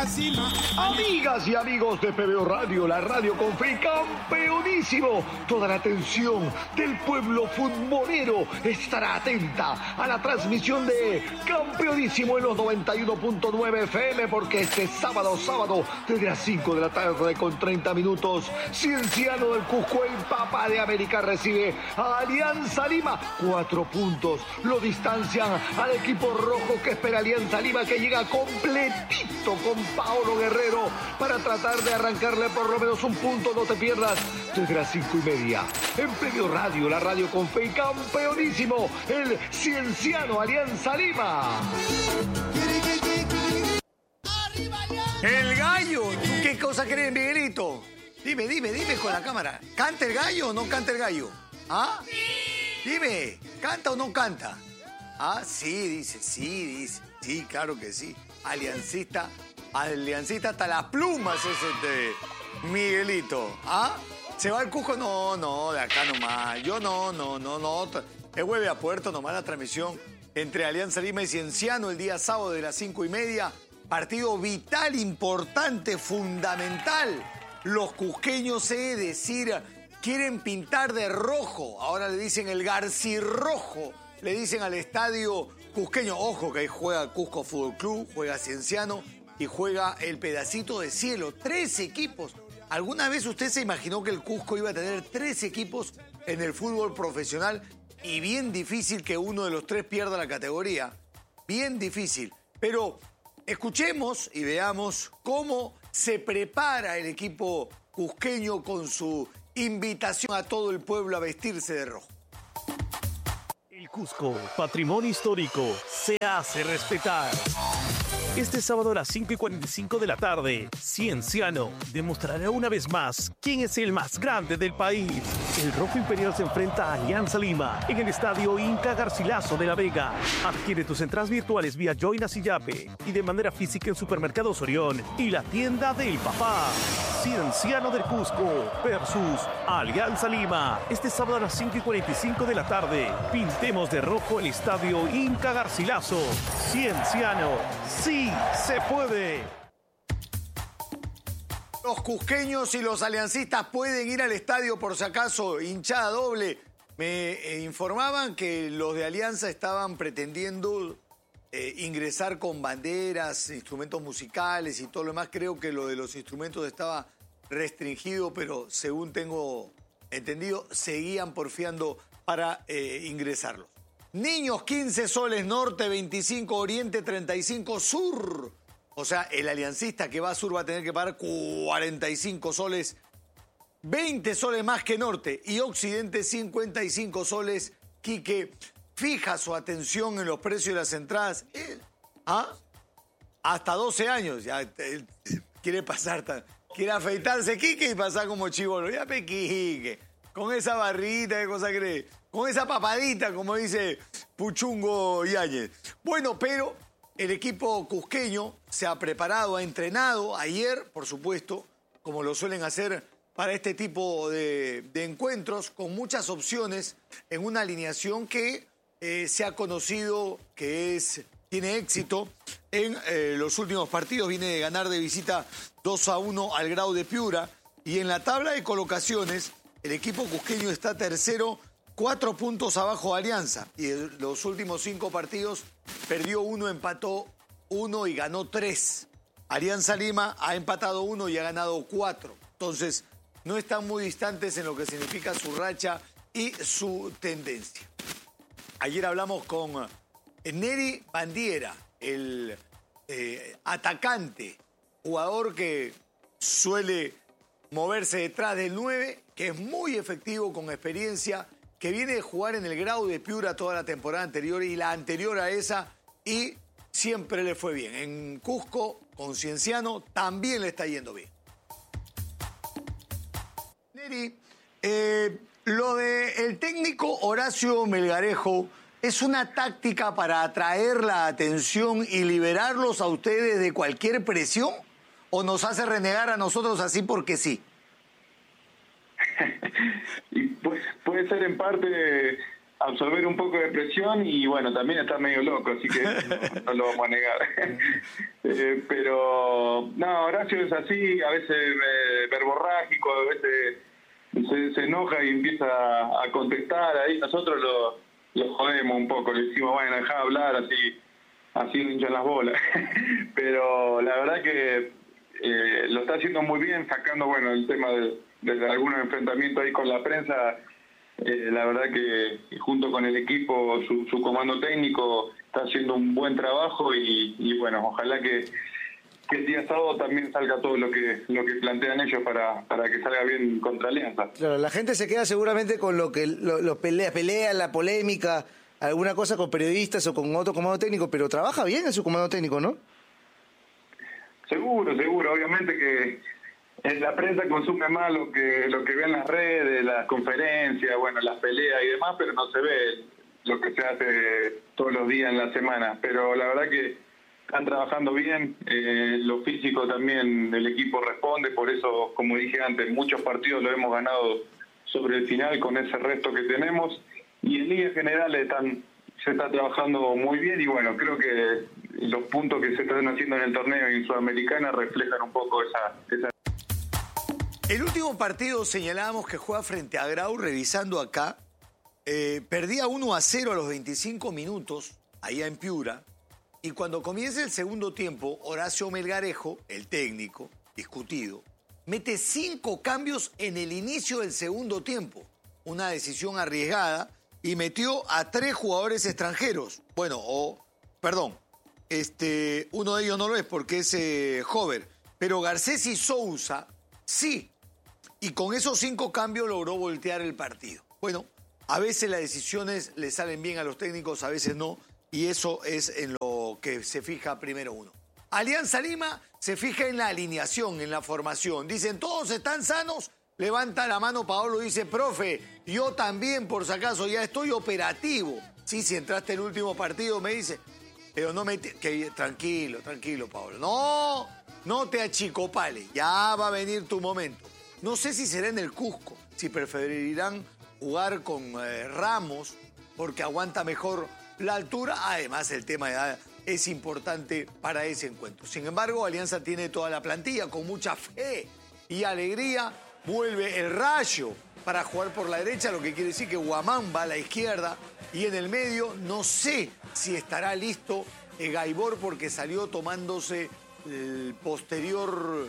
la cima. Amigas y amigos de PBO Radio, la radio con fe, campeonísimo. Toda la atención del pueblo futbolero estará atenta a la transmisión de Campeonísimo en los 91.9 FM, porque este sábado, desde las 5 de la tarde con 30 minutos, Cienciano del Cusco, el Papa de América, recibe a Alianza Lima. 4 puntos lo distancian al equipo rojo, que espera Alianza Lima, que llega completito con Paolo Guerrero para tratar de arrancarle por lo menos un punto. No te pierdas desde las 5:30 en PBO Radio, la radio con fe y campeonísimo, el Cienciano Alianza Lima. El gallo. ¿Tú qué cosa crees, Miguelito? Dime con la cámara. ¿Canta el gallo o no canta el gallo? ¿Ah? Dime, ¿canta o no canta? Ah, sí, dice. Sí, claro que sí. Aliancista hasta las plumas es Miguelito. ¿Ah? ¿Se va el Cusco? No, de acá nomás. Yo no. Es Hueve a Puerto nomás la transmisión entre Alianza Lima y Cienciano el día sábado de las 5:30. Partido vital, importante, fundamental. Los cusqueños, quieren pintar de rojo. Ahora le dicen el Garcirrojo. Le dicen al estadio cusqueño. Ojo que ahí juega Cusco Fútbol Club, juega Cienciano y juega el Pedacito de Cielo. 3 equipos. ¿Alguna vez usted se imaginó que el Cusco iba a tener 3 equipos en el fútbol profesional? Y bien difícil que uno de los 3 pierda la categoría. Bien difícil. Pero escuchemos y veamos cómo se prepara el equipo cusqueño con su invitación a todo el pueblo a vestirse de rojo. El Cusco, patrimonio histórico, se hace respetar. Este sábado a las 5:45 de la tarde, Cienciano demostrará una vez más quién es el más grande del país. El Rojo Imperial se enfrenta a Alianza Lima en el estadio Inca Garcilaso de La Vega. Adquiere tus entradas virtuales vía Joinas y Yape y de manera física en Supermercados Orión y la tienda del Papá. Cienciano del Cusco versus Alianza Lima. Este sábado a las 5:45 de la tarde, pintemos de rojo el estadio Inca Garcilaso. Cienciano, sí se puede. Los cusqueños y los aliancistas pueden ir al estadio por si acaso, hinchada doble. Me informaban que los de Alianza estaban pretendiendo ingresar con banderas, instrumentos musicales y todo lo demás. Creo que lo de los instrumentos estaba restringido, pero según tengo entendido, seguían porfiando para ingresarlos. Niños, 15 soles norte, 25 oriente, 35 sur. O sea, el aliancista que va a sur va a tener que pagar 45 soles, 20 soles más que norte. Y occidente, 55 soles. Quique fija su atención en los precios de las entradas. Hasta 12 años. Ya él quiere pasar, quiere afeitarse, Quique, y pasar como chibolo. Ya pe, Quique, con esa barrita, ¿qué cosa cree? Con esa papadita, como dice Puchungo Yáñez. Bueno, pero el equipo cusqueño se ha preparado, ha entrenado ayer, por supuesto, como lo suelen hacer para este tipo de encuentros, con muchas opciones en una alineación que se ha conocido que tiene éxito en los últimos partidos. Viene de ganar de visita 2-1 al Grau de Piura. Y en la tabla de colocaciones, el equipo cusqueño está tercero, 4 puntos abajo de Alianza. Y en los últimos 5 partidos perdió 1, empató 1 y ganó 3. Alianza Lima ha empatado 1 y ha ganado 4. Entonces, no están muy distantes en lo que significa su racha y su tendencia. Ayer hablamos con Neri Bandiera, el atacante, jugador que suele moverse detrás del 9, que es muy efectivo, con experiencia, que viene de jugar en el Grau de Piura toda la temporada anterior y la anterior a esa, y siempre le fue bien. En Cusco, con Cienciano, también le está yendo bien. Neri, lo del técnico Horacio Melgarejo, ¿es una táctica para atraer la atención y liberarlos a ustedes de cualquier presión? ¿O nos hace renegar a nosotros así porque sí? Y puede ser en parte absorber un poco de presión y bueno, también está medio loco, así que no lo vamos a negar. Pero no, Horacio es así, a veces verborrágico, a veces se enoja y empieza a contestar, ahí nosotros lo jodemos un poco, le decimos, bueno, dejá de hablar, así hinchan las bolas. Pero la verdad que lo está haciendo muy bien, sacando, bueno, el tema de algunos enfrentamientos ahí con la prensa. La verdad que junto con el equipo, su comando técnico está haciendo un buen trabajo y bueno, ojalá que el día sábado también salga todo lo que plantean ellos para que salga bien contra Alianza. Claro, la gente se queda seguramente con lo que lo pelea, la polémica, alguna cosa con periodistas o con otro comando técnico, pero trabaja bien en su comando técnico, ¿no? Seguro, obviamente que la prensa consume más lo que ve en las redes, las conferencias, bueno, las peleas y demás, pero no se ve lo que se hace todos los días en la semana. Pero la verdad que están trabajando bien, lo físico también, el equipo responde, por eso, como dije antes, muchos partidos lo hemos ganado sobre el final con ese resto que tenemos, y en líneas generales se está trabajando muy bien, y bueno, creo que los puntos que se están haciendo en el torneo y en Sudamericana reflejan un poco esa. El último partido señalábamos que juega frente a Grau, revisando acá, perdía 1-0 a los 25 minutos, allá en Piura, y cuando comienza el segundo tiempo, Horacio Melgarejo, el técnico, discutido, mete 5 cambios en el inicio del segundo tiempo, una decisión arriesgada, y metió a 3 jugadores extranjeros. Bueno, perdón, uno de ellos no lo es porque es Hover, pero Garcés y Sousa sí. Y con esos 5 cambios logró voltear el partido. Bueno, a veces las decisiones le salen bien a los técnicos, a veces no. Y eso es en lo que se fija primero uno. Alianza Lima se fija en la alineación, en la formación. Dicen, ¿todos están sanos? Levanta la mano Paolo y dice, profe, yo también, por si acaso, ya estoy operativo. Sí, si entraste en el último partido, me dice. Pero no me... Tranquilo, Paolo. No te achicopales. Ya va a venir tu momento. No sé si será en el Cusco, si preferirán jugar con Ramos, porque aguanta mejor la altura. Además, el tema de edad es importante para ese encuentro. Sin embargo, Alianza tiene toda la plantilla con mucha fe y alegría. Vuelve el Rayo para jugar por la derecha, lo que quiere decir que Guamán va a la izquierda. Y en el medio, no sé si estará listo Gaibor, porque salió tomándose el posterior...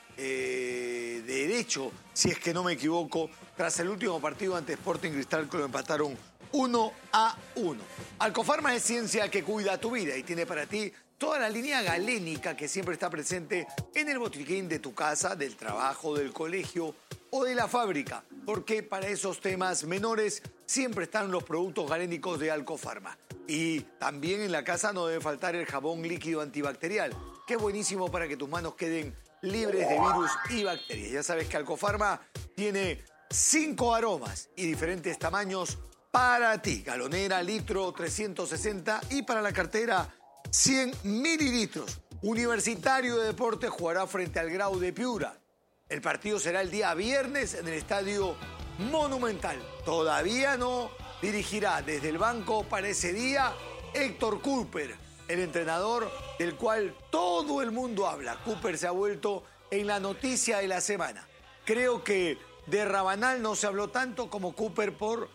derecho, si es que no me equivoco, tras el último partido ante Sporting Cristal, que lo empataron 1-1. Alcofarma es ciencia que cuida tu vida y tiene para ti toda la línea galénica que siempre está presente en el botiquín de tu casa, del trabajo, del colegio o de la fábrica, porque para esos temas menores siempre están los productos galénicos de Alcofarma. Y también en la casa no debe faltar el jabón líquido antibacterial, que es buenísimo para que tus manos queden libres de virus y bacterias. Ya sabes que Alcofarma tiene 5 aromas y diferentes tamaños para ti. Galonera, litro, 360 y para la cartera, 100 mililitros. Universitario de Deportes jugará frente al Grau de Piura. El partido será el día viernes en el Estadio Monumental. Todavía no dirigirá desde el banco para ese día Héctor Cooper, el entrenador del cual todo el mundo habla. Cooper se ha vuelto en la noticia de la semana. Creo que de Rabanal no se habló tanto como Cooper por,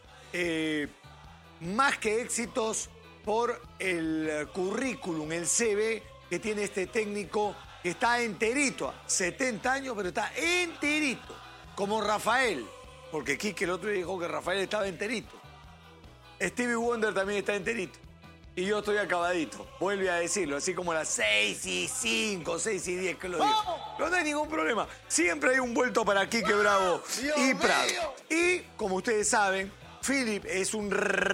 más que éxitos, por el currículum, el CV que tiene este técnico que está enterito, 70 años, pero está enterito, como Rafael, porque Quique el otro día dijo que Rafael estaba enterito. Stevie Wonder también está enterito. Y yo estoy acabadito, vuelve a decirlo, así como a las 6:05, 6:10 que lo digo. Pero no hay ningún problema, siempre hay un vuelto para Quique Bravo y Prado. Y, como ustedes saben, Philip es un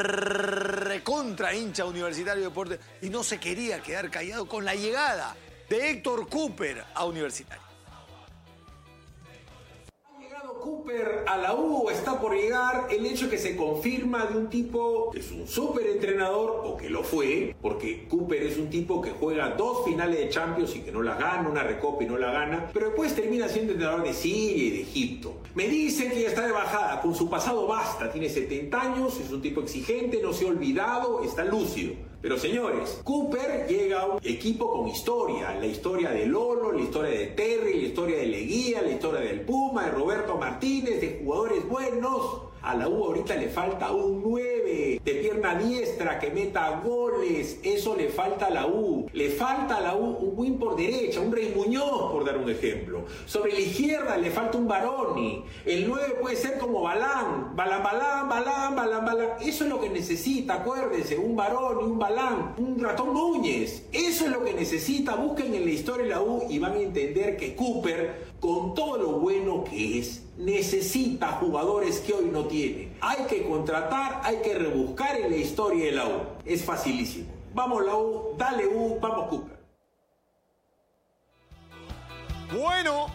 recontra hincha Universitario de Deportes y no se quería quedar callado con la llegada de Héctor Cooper a Universitario. Ha llegado Cooper Cooper a la U, está por llegar el hecho que se confirma de un tipo que es un súper entrenador, o que lo fue, porque Cooper es un tipo que juega 2 finales de Champions y que no la gana, una recopa y no la gana, pero después termina siendo entrenador de Siria y de Egipto. Me dicen que ya está de bajada, con su pasado basta, tiene 70 años, es un tipo exigente, no se ha olvidado, está lúcido. Pero señores, Cooper llega a un equipo con historia, la historia de Lolo, la historia de Terry, la historia de Leguía, la historia del Puma, de Roberto Martínez, de jugadores buenos. A la U ahorita le falta un 9 de pierna diestra que meta goles. Eso le falta a la U. Le falta a la U un win por derecha, un Rey Muñoz, por dar un ejemplo. Sobre la izquierda le falta un Baroni. El 9 puede ser como Balán. Balán. Eso es lo que necesita, acuérdense. Un Baroni, un Balán, un Ratón Núñez. Eso es lo que necesita. Busquen en la historia de la U y van a entender que Cooper, con todo lo bueno que es, necesita jugadores que hoy no tiene. Hay que contratar, hay que rebuscar en la historia de la U. Es facilísimo. Vamos la U, dale U, vamos Cooper. Bueno,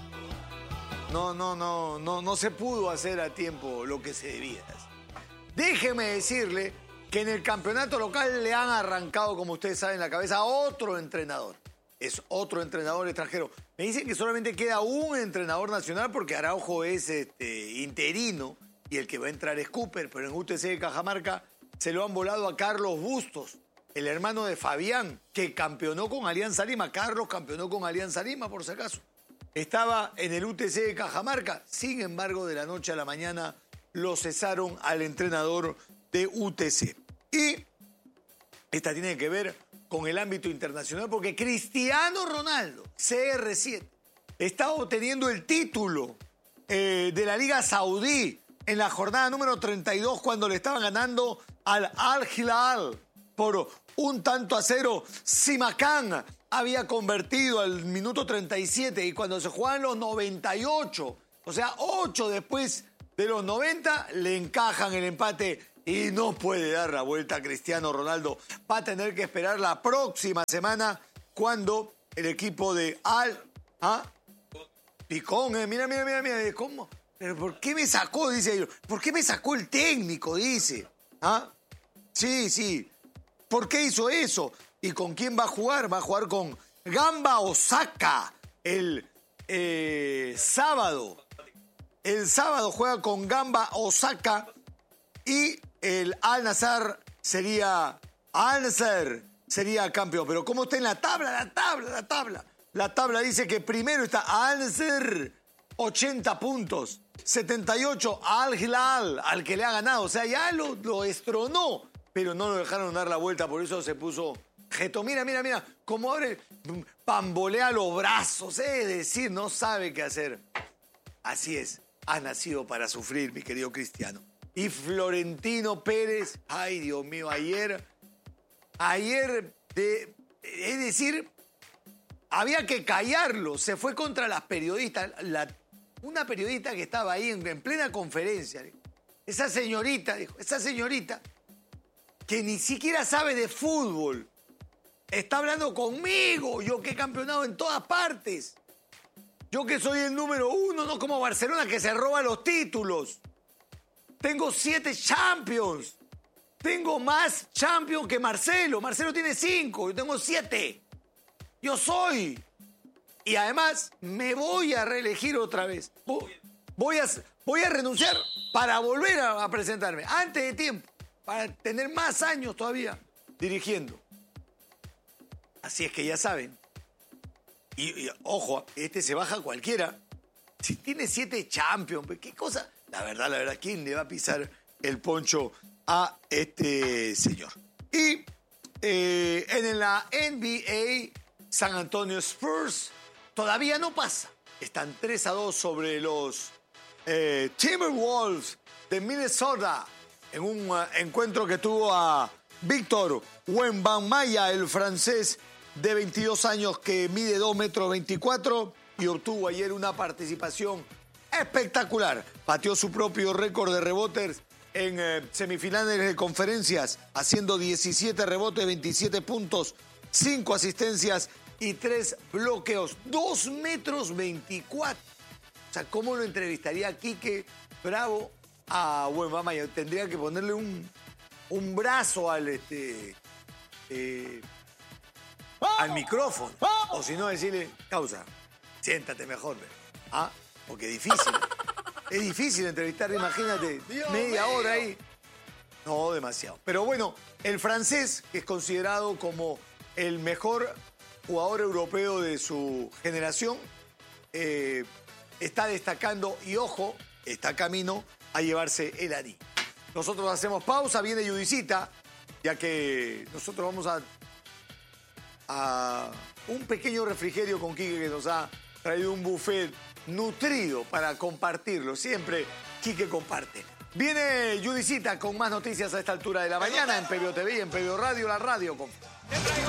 no se pudo hacer a tiempo lo que se debía. Déjeme decirle que en el campeonato local le han arrancado, como ustedes saben, la cabeza a otro entrenador. Es otro entrenador extranjero. Me dicen que solamente queda un entrenador nacional porque Araujo es interino y el que va a entrar es Cooper, pero en UTC de Cajamarca se lo han volado a Carlos Bustos, el hermano de Fabián, que campeonó con Alianza Lima. Carlos campeonó con Alianza Lima, por si acaso. Estaba en el UTC de Cajamarca, sin embargo, de la noche a la mañana lo cesaron al entrenador de UTC. Y esta tiene que ver con el ámbito internacional, porque Cristiano Ronaldo, CR7, está obteniendo el título de la Liga Saudí en la jornada número 32, cuando le estaban ganando al Al Hilal por 1-0. Simakan había convertido al minuto 37 y cuando se jugaban los 98, o sea, 8 después de los 90, le encajan el empate. Y no puede dar la vuelta a Cristiano Ronaldo. Va a tener que esperar la próxima semana cuando el equipo de Picón, mira, ¿cómo? ¿Pero por qué me sacó? Dice, ¿por qué me sacó el técnico? Dice. Sí. ¿Por qué hizo eso? ¿Y con quién va a jugar? Va a jugar con Gamba Osaka el sábado. El sábado juega con Gamba Osaka y el Al-Nassr sería campeón. Pero ¿cómo está en la tabla? La tabla dice que primero está Al-Nassr, 80 puntos. 78 Al-Hilal, al que le ha ganado. O sea, ya lo destronó, pero no lo dejaron dar la vuelta. Por eso se puso jeto. Mira. Como abre, bambolea los brazos. Es decir, no sabe qué hacer. Así es. Ha nacido para sufrir, mi querido Cristiano. Y Florentino Pérez, ay Dios mío, ayer, es decir, había que callarlo, se fue contra las periodistas, una periodista que estaba ahí en plena conferencia, esa señorita, que ni siquiera sabe de fútbol, está hablando conmigo, yo que he campeonado en todas partes, yo que soy el número 1, no como Barcelona que se roba los títulos. Tengo 7 Champions. Tengo más Champions que Marcelo. Marcelo tiene 5, yo tengo 7. Yo soy. Y además me voy a reelegir otra vez. Voy a renunciar para volver a presentarme antes de tiempo, para tener más años todavía dirigiendo. Así es que ya saben. Y ojo, se baja cualquiera. Si tiene 7 Champions, ¿qué cosa? La verdad, ¿quién le va a pisar el poncho a este señor? Y en la NBA, San Antonio Spurs todavía no pasa. Están 3-2 sobre los Timberwolves de Minnesota en un encuentro que tuvo a Víctor Wembanyama, el francés de 22 años que mide 2,24 m y obtuvo ayer una participación espectacular. Pateó su propio récord de rebotes en semifinales de conferencias, haciendo 17 rebotes, 27 puntos, 5 asistencias y 3 bloqueos. 2,24 m. O sea, ¿cómo lo entrevistaría Quique Bravo? Bueno, mamá, yo tendría que ponerle un brazo al micrófono. O si no, decirle, causa, siéntate mejor. Porque es difícil. Es difícil entrevistar, imagínate, media hora ahí. No, demasiado. Pero bueno, el francés, que es considerado como el mejor jugador europeo de su generación, está destacando y, ojo, está camino a llevarse el anillo. Nosotros hacemos pausa, viene Judicita, ya que nosotros vamos a un pequeño refrigerio con Quique, que nos ha traído un buffet nutrido para compartirlo. Siempre Quique comparte. Viene Judicita con más noticias a esta altura de la mañana en PBO TV y en PBO Radio, la radio con...